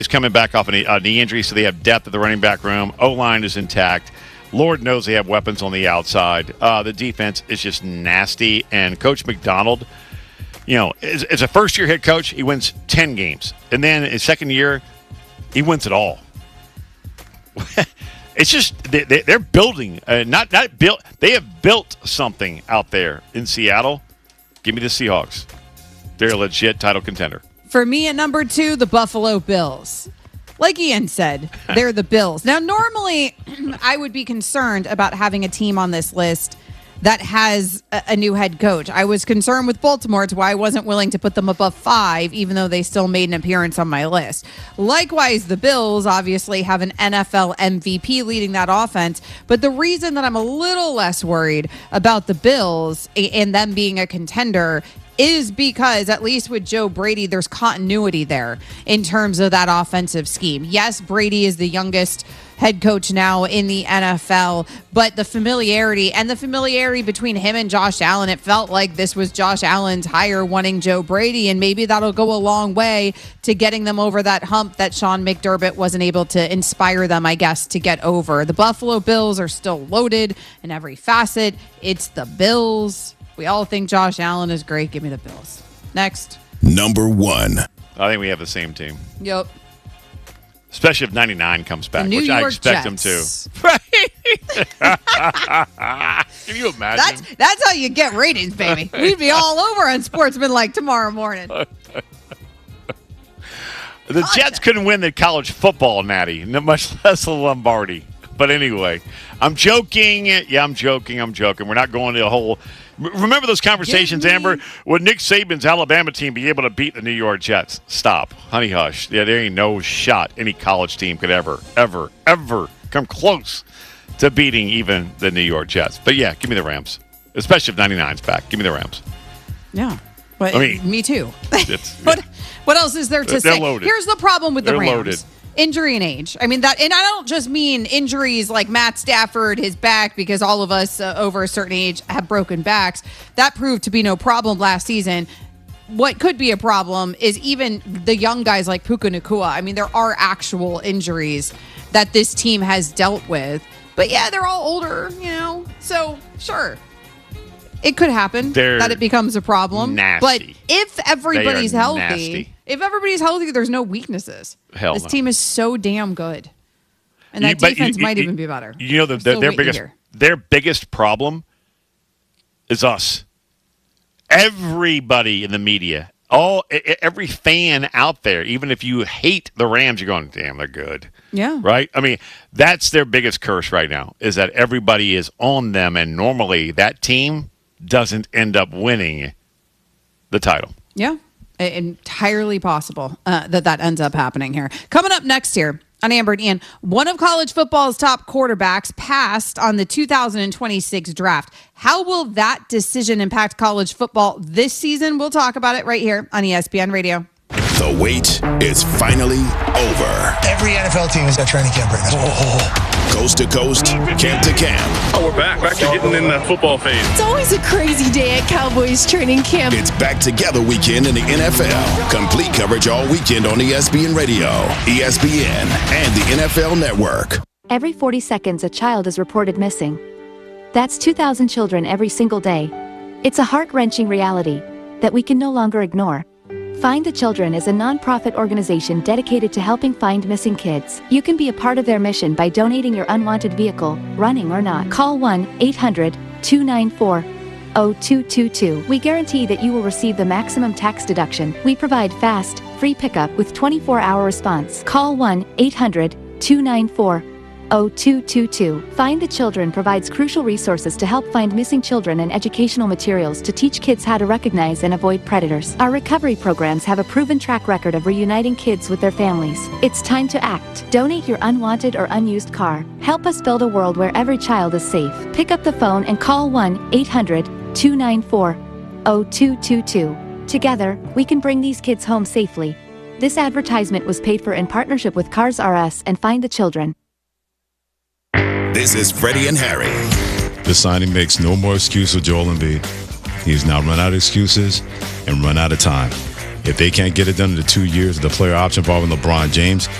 is coming back off a knee injury, so they have depth at the running back room. O-line is intact. Lord knows they have weapons on the outside. The defense is just nasty. And Coach McDonald, as a first-year head coach, he wins 10 games. And then his second year, he wins it all. It's just they're building, not built. They have built something out there in Seattle. Give me the Seahawks. They're a legit title contender. For me at number 2, the Buffalo Bills. Like Ian said, they're the Bills. Now, normally, I would be concerned about having a team on this list that has a new head coach. I was concerned with Baltimore. It's why I wasn't willing to put them above 5, even though they still made an appearance on my list. Likewise, the Bills obviously have an NFL MVP leading that offense. But the reason that I'm a little less worried about the Bills and them being a contender is because, at least with Joe Brady, there's continuity there in terms of that offensive scheme. Yes, Brady is the youngest head coach now in the NFL, but the familiarity between him and Josh Allen, it felt like this was Josh Allen's hire wanting Joe Brady, and maybe that'll go a long way to getting them over that hump that Sean McDermott wasn't able to inspire them, I guess, to get over. The Buffalo Bills are still loaded in every facet. It's the Bills. We all think Josh Allen is great. Give me the Bills. Next. Number 1. I think we have the same team. Yep. Especially if 99 comes back, which I expect him to. Right. Can you imagine? That's how you get ratings, baby. We'd be all over on Sportsman like tomorrow morning. The Jets couldn't win the college football natty, much less the Lombardi. But anyway, I'm joking. Yeah, I'm joking. We're not going to the whole... Remember those conversations, Amber? Would Nick Saban's Alabama team be able to beat the New York Jets? Stop. Honey, hush. Yeah, there ain't no shot any college team could ever come close to beating even the New York Jets. But, yeah, give me the Rams. Especially if 99's back. Give me the Rams. Yeah. But me too. What else is there to They're say? Loaded. Here's the problem with the Rams. Loaded. Injury and age. I mean that, and I don't just mean injuries like Matt Stafford, his back, because all of us over a certain age have broken backs. That proved to be no problem last season. What could be a problem is even the young guys like Puka Nacua. I mean, there are actual injuries that this team has dealt with. But yeah, they're all older, so sure. It could happen that it becomes a problem. Nasty. But if everybody's healthy, nasty. There's no weaknesses. Hell this no. team is so damn good. And that defense might even be better. Their biggest problem is us. Everybody in the media, every fan out there, even if you hate the Rams, you're going, damn, they're good. Yeah. Right? I mean, that's their biggest curse right now, is that everybody is on them, and normally that team doesn't end up winning the title. Yeah. Entirely possible that ends up happening here. Coming up next here on Amber and Ian, one of college football's top quarterbacks passed on the 2026 draft. How will that decision impact college football this season? We'll talk about it right here on ESPN Radio. The wait is finally over. Every NFL team is at training camp right now. Coast to coast, camp to camp. Oh, we're back to getting in the football phase. It's always a crazy day at Cowboys training camp. It's back together weekend in the NFL. Complete coverage all weekend on ESPN Radio, ESPN, and the NFL Network. Every 40 seconds, a child is reported missing. That's 2,000 children every single day. It's a heart-wrenching reality that we can no longer ignore. Find the Children is a non-profit organization dedicated to helping find missing kids. You can be a part of their mission by donating your unwanted vehicle, running or not. Call 1-800-294-0222. We guarantee that you will receive the maximum tax deduction. We provide fast, free pickup with 24-hour response. Call 1-800-294-0222. Find the Children provides crucial resources to help find missing children and educational materials to teach kids how to recognize and avoid predators. Our recovery programs have a proven track record of reuniting kids with their families. It's time to act. Donate your unwanted or unused car. Help us build a world where every child is safe. Pick up the phone and call 1-800-294-0222. Together, we can bring these kids home safely. This advertisement was paid for in partnership with Cars R Us and Find the Children. This is Freddie and Harry. The signing makes no more excuse for Joel Embiid. He's now run out of excuses and run out of time. If they can't get it done in the 2 years of the player option involving LeBron James,